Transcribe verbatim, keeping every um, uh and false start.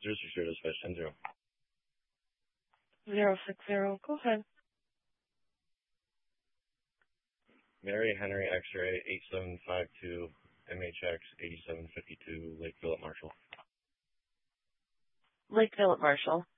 Zero six zero dispatch ten zero. Zero six zero. Go ahead. Mary Henry X-ray eight seven five two M H X eighty seven fifty two Lake Phillip Marshall. Lake Phillip Marshall.